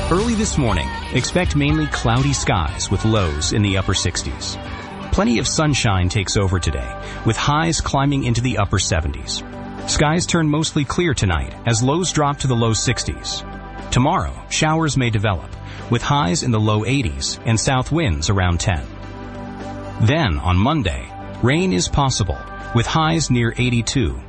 Early this morning, expect mainly cloudy skies with lows in the upper 60s. Plenty of sunshine takes over today, with highs climbing into the upper 70s. Skies turn mostly clear tonight as lows drop to the low 60s. Tomorrow, showers may develop, with highs in the low 80s and south winds around 10. Then, on Monday, rain is possible, with highs near 82